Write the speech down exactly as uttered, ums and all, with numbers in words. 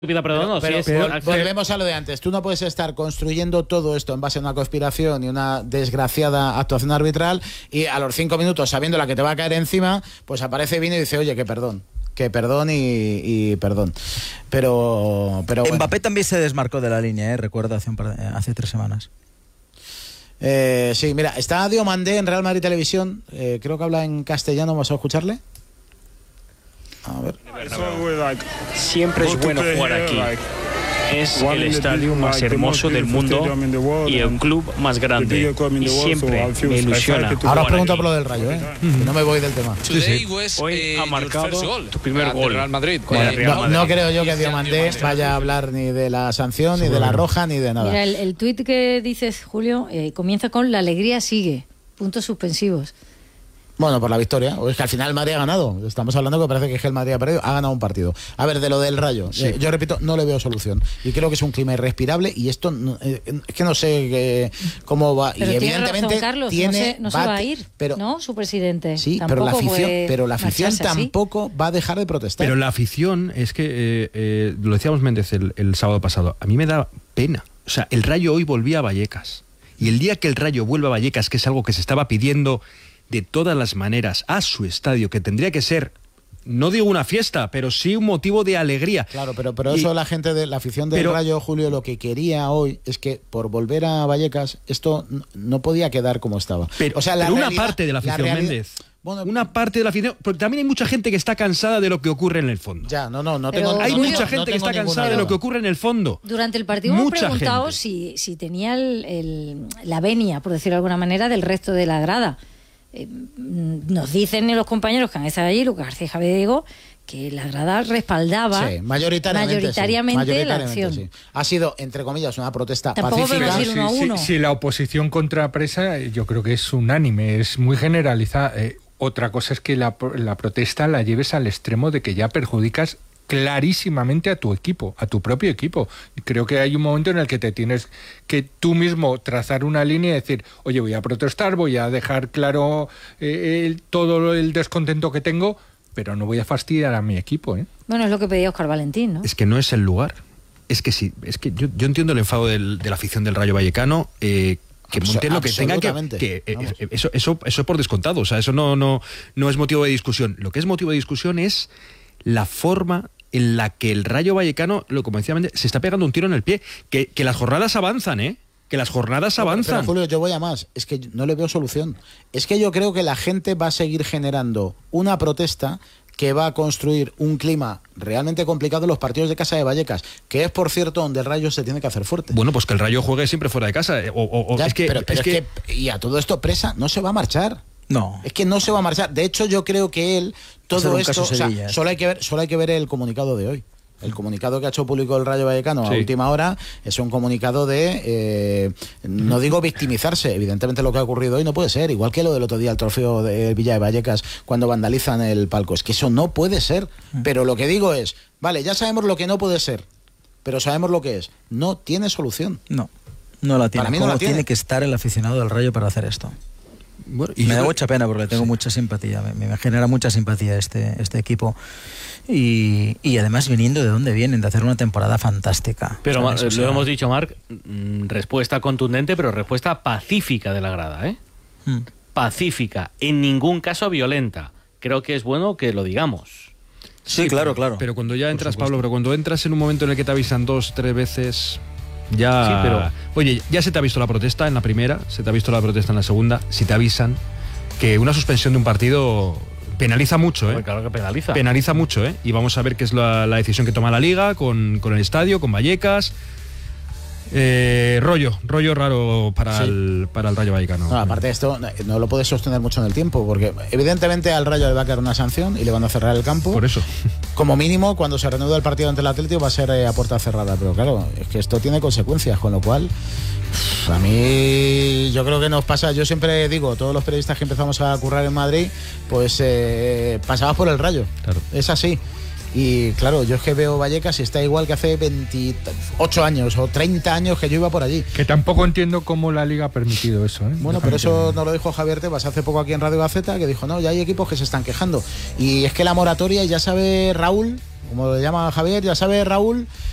Pida perdón, no, pero, si pero, es, pero volvemos a lo de antes. Tú no puedes estar construyendo todo esto en base a una conspiración y una desgraciada actuación arbitral y a los cinco minutos, sabiendo la que te va a caer encima, pues aparece Vini y dice, oye, que perdón. Que perdón y, y perdón. Pero, pero bueno. Mbappé también se desmarcó de la línea, ¿eh? Recuerdo, hace, un par de, hace tres semanas. Eh, sí, mira, está Diomandé en Real Madrid Televisión. Eh, creo que habla en castellano. ¿Vamos a escucharle? A ver. Siempre es bueno jugar aquí. Es el estadio más hermoso del mundo y el club más grande. Y siempre me ilusiona. Ahora os pregunto por lo del Rayo, ¿eh? Que no me voy del tema. Sí, sí. Hoy ha marcado tu primer gol. Real Madrid. No, no creo yo que Diomandé vaya a hablar ni de la sanción, ni de la roja, ni de nada. Mira, el, el tuit que dices, Julio, eh, comienza con la alegría sigue. Puntos suspensivos. Bueno, por la victoria. O es que al final el Madrid ha ganado. Estamos hablando que parece que el Madrid ha perdido. Ha ganado un partido. A ver, de lo del Rayo. Sí. Eh, yo repito, no le veo solución. Y creo que es un clima irrespirable y esto no, eh, es que no sé que, cómo va. Pero y tiene evidentemente razón, Carlos, tiene, no, se, no va, se va a ir, pero, ¿no? Su presidente. Sí, tampoco pero la afición, puede pero la afición tampoco así. Va a dejar de protestar. Pero la afición, es que, eh, eh, lo decíamos Méndez el, el sábado pasado, a mí me da pena. O sea, el Rayo hoy volvía a Vallecas. Y el día que el Rayo vuelva a Vallecas, que es algo que se estaba pidiendo de todas las maneras a su estadio, que tendría que ser, no digo una fiesta, pero sí un motivo de alegría. Claro, pero, pero y, eso la gente de la afición del pero, Rayo, Julio, lo que quería hoy es que por volver a Vallecas esto no podía quedar como estaba. Pero, o sea, la pero realidad, una parte de la afición, la Méndez. Bueno, una parte de la afición, porque también hay mucha gente que está cansada de lo que ocurre en el fondo. Ya, no, no, no tengo. Hay no, mucha no, gente no que está cansada de lo que ocurre en el fondo. Durante el partido mucha hemos preguntado gente. si, si tenía el, el, la venia, por decirlo de alguna manera, del resto de la grada. Eh, nos dicen los compañeros que han estado allí, Lucas García y Javier Diego, que la grada respaldaba sí, mayoritariamente, mayoritariamente, sí, mayoritariamente la acción. Sí. Ha sido, entre comillas, una protesta Tampoco pacífica. Decir uno a uno. Si, si, si la oposición contra la presa, yo creo que es unánime, es muy generalizada. Eh, otra cosa es que la, la protesta la lleves al extremo de que ya perjudicas clarísimamente a tu equipo, a tu propio equipo. Creo que hay un momento en el que te tienes que tú mismo trazar una línea y decir, oye, voy a protestar, voy a dejar claro eh, el, todo el descontento que tengo, pero no voy a fastidiar a mi equipo, ¿eh? Bueno, es lo que pedía Óscar Valentín, ¿no? Es que no es el lugar. Es que sí, es que yo, yo entiendo el enfado del, de la afición del Rayo Vallecano, eh, que monten lo que tengan que, que eh, eso, eso, eso por descontado, o sea, eso no, no, no es motivo de discusión. Lo que es motivo de discusión es la forma en la que el Rayo Vallecano, lo como decía Méndez, se está pegando un tiro en el pie, que, que las jornadas avanzan, ¿eh? Que las jornadas avanzan. Pero, Julio, yo voy a más, es que no le veo solución. Es que yo creo que la gente va a seguir generando una protesta que va a construir un clima realmente complicado en los partidos de casa de Vallecas, que es, por cierto, donde el Rayo se tiene que hacer fuerte. Bueno, pues que el Rayo juegue siempre fuera de casa. O, o, ya, es que, pero, pero es es que... que... Y a todo esto, Presa no se va a marchar. No. Es que no se va a marchar. De hecho, yo creo que él, todo esto, o sea, solo hay que ver, solo hay que ver el comunicado de hoy. El comunicado que ha hecho público el Rayo Vallecano sí. a última hora es un comunicado de, eh, no digo victimizarse, evidentemente lo que ha ocurrido hoy no puede ser, igual que lo del otro día, el trofeo de Villa de Vallecas, cuando vandalizan el palco. Es que eso no puede ser, pero lo que digo es, vale, ya sabemos lo que no puede ser, pero sabemos lo que es. No tiene solución. No, no la tiene. Para mí ¿Cómo no la tiene? tiene que estar el aficionado del Rayo para hacer esto? Bueno, y me da mucha pena porque le tengo sí. mucha simpatía, me, me genera mucha simpatía este, este equipo y, y además viniendo de donde vienen, de hacer una temporada fantástica. Pero ¿sabes? lo O sea, hemos dicho, Marc, respuesta contundente, pero respuesta pacífica de la grada, ¿eh? Hmm. Pacífica, en ningún caso violenta. Creo que es bueno que lo digamos. Sí, sí claro, claro. Pero cuando ya entras, Pablo, pero cuando entras en un momento en el que te avisan dos, tres veces... Ya, sí, pero... Oye, ya se te ha visto la protesta en la primera, se te ha visto la protesta en la segunda, si te avisan que una suspensión de un partido penaliza mucho, ¿eh? Pues claro que penaliza. Penaliza mucho, ¿eh? Y vamos a ver qué es la, la decisión que toma la Liga con, con el estadio, con Vallecas. Eh, rollo, rollo raro para, sí. el, para el Rayo Vallecano. No, aparte de esto, no lo puedes sostener mucho en el tiempo, porque evidentemente al Rayo le va a caer una sanción y le van a cerrar el campo. Por eso. Como mínimo, cuando se reanude el partido ante el Atlético va a ser eh, a puerta cerrada, pero claro, es que esto tiene consecuencias, con lo cual a mí yo creo que nos pasa, yo siempre digo, todos los periodistas que empezamos a currar en Madrid, pues eh, pasabas por el Rayo, claro. Es así. Y claro, yo es que veo Vallecas y está igual que hace veintiocho años o treinta años que yo iba por allí. Que tampoco entiendo cómo la Liga ha permitido eso, ¿eh? Bueno, pero eso nos lo dijo Javier Tebas hace poco aquí en Radio Gaceta, que dijo, no, ya hay equipos que se están quejando. Y es que la moratoria, ya sabe Raúl, como le llama Javier, ya sabe Raúl,